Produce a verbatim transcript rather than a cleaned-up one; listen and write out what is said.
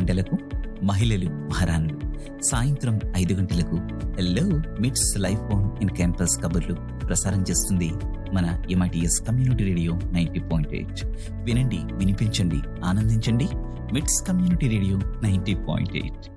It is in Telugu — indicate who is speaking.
Speaker 1: గంటలకు మహిళలు మహారాణులు, సాయంత్రం ఐదు గంటలకు హలో మిట్స్ లైఫ్ ఆన్ ఇన్ క్యాంపస్ కబుర్లు ప్రసారం చేస్తుంది మన MITS community radio ninety point eight. వినండి, వినిపించండి, ఆనందించండి. మిట్స్ community radio ninety point eight.